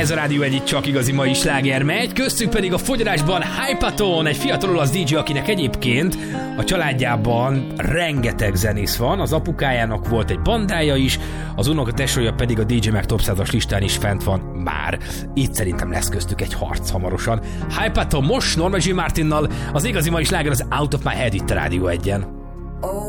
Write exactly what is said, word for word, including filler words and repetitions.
Ez a Rádió egyik csak igazi mai sláger megy, köztük pedig a fogyarásban Hypaton, egy fiatal olasz dé dzsé, akinek egyébként a családjában rengeteg zenész van, az apukájának volt egy bandája is, az unokatesója pedig a dé dzsé Mag Top százas listán is fent van már. Itt szerintem lesz köztük egy harc hamarosan. Hypaton most Norma Jean Martinnal, az igazi mai sláger az Out of My Head itt a Rádió egyen.